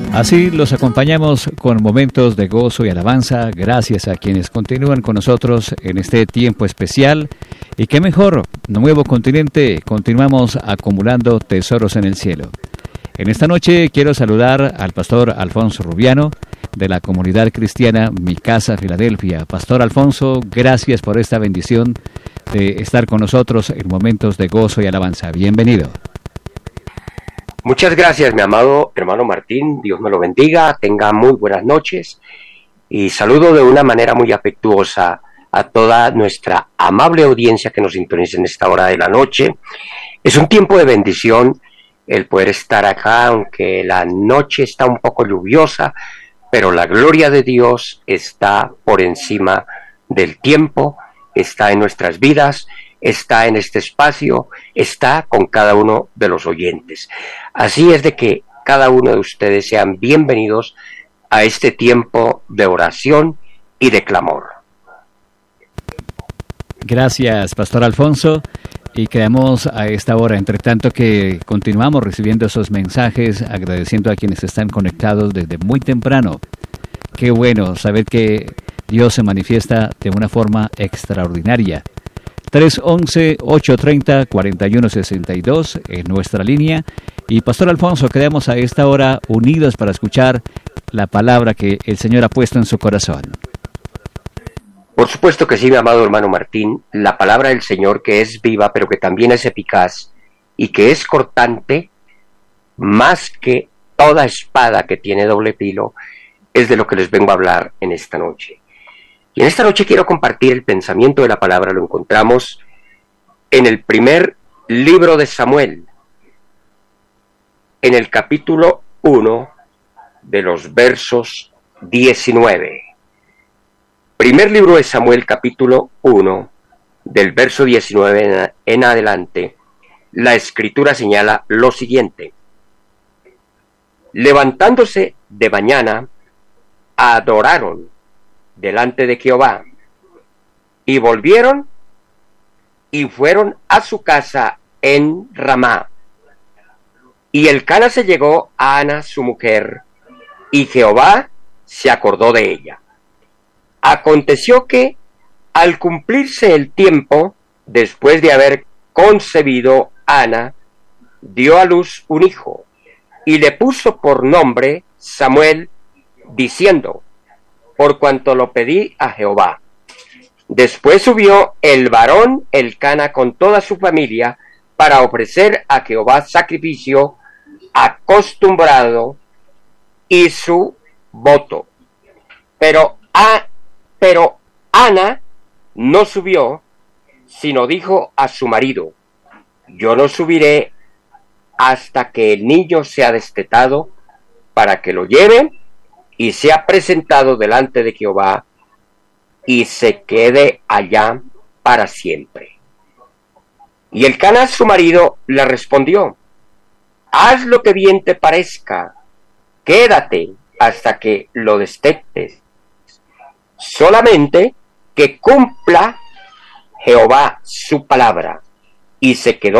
Así los acompañamos con momentos de gozo y alabanza, gracias a quienes continúan con nosotros en este tiempo especial. Y qué mejor, nuevo continente, continuamos acumulando tesoros en el cielo. En esta noche quiero saludar al pastor Alfonso Rubiano, de la comunidad cristiana Mi Casa Filadelfia. Pastor Alfonso, gracias por esta bendición de estar con nosotros en momentos de gozo y alabanza. Bienvenido. Muchas gracias, mi amado hermano Martín. Dios me lo bendiga, tenga muy buenas noches y saludo de una manera muy afectuosa a toda nuestra amable audiencia que nos sintoniza en esta hora de la noche. Es un tiempo de bendición el poder estar acá, aunque la noche está un poco lluviosa, pero la gloria de Dios está por encima del tiempo, está en nuestras vidas, está en este espacio, está con cada uno de los oyentes. Así es de que cada uno de ustedes sean bienvenidos a este tiempo de oración y de clamor. Gracias, Pastor Alfonso. Y quedamos a esta hora, entre tanto que continuamos recibiendo esos mensajes, agradeciendo a quienes están conectados desde muy temprano. Qué bueno saber que Dios se manifiesta de una forma extraordinaria. 311-830-4162 en nuestra línea. Y Pastor Alfonso, quedamos a esta hora unidos para escuchar la palabra que el Señor ha puesto en su corazón. Por supuesto que sí, mi amado hermano Martín, la palabra del Señor, que es viva, pero que también es eficaz y que es cortante, más que toda espada que tiene doble filo, es de lo que les vengo a hablar en esta noche. Y en esta noche quiero compartir el pensamiento de la palabra. Lo encontramos en el primer libro de Samuel, en el capítulo 1 de los versos 19. Primer libro de Samuel, capítulo 1, del verso 19 en adelante, la escritura señala lo siguiente: levantándose de mañana, adoraron delante de Jehová, y volvieron y fueron a su casa en Ramá. Y Elcana se llegó a Ana, su mujer, y Jehová se acordó de ella. Aconteció que, al cumplirse el tiempo, después de haber concebido, Ana dio a luz un hijo, y le puso por nombre Samuel, diciendo: por cuanto lo pedí a Jehová. Después subió el varón Elcana con toda su familia para ofrecer a Jehová sacrificio acostumbrado y su voto. Pero Ana no subió, sino dijo a su marido: yo no subiré hasta que el niño sea destetado, para que lo lleven y sea presentado delante de Jehová y se quede allá para siempre. Y Elcana, su marido, le respondió: haz lo que bien te parezca, quédate hasta que lo destetes, solamente que cumpla Jehová su palabra. Y se quedó